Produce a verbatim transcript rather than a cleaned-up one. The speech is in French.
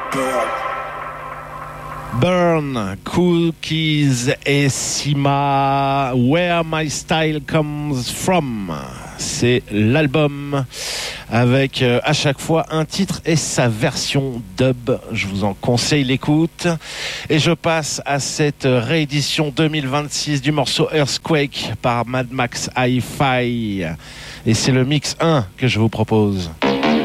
Burn, Cookies et Sima, Where My Style Comes From. C'est l'album avec euh, à chaque fois un titre et sa version dub. Je vous en conseille l'écoute. Et je passe à cette réédition deux mille vingt-six du morceau Earthquake par Mad Max Hi-Fi. Et c'est le mix un que je vous propose.